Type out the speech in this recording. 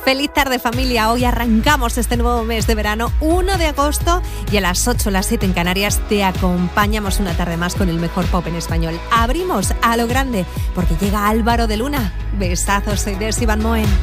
Feliz tarde, familia. Hoy arrancamos este nuevo mes de verano, 1 de agosto, y a las 8, las 7 en Canarias te acompañamos una tarde más con el mejor pop en español. Abrimos a lo grande porque llega Álvaro de Luna. Besazos, soy Desi Van Moen.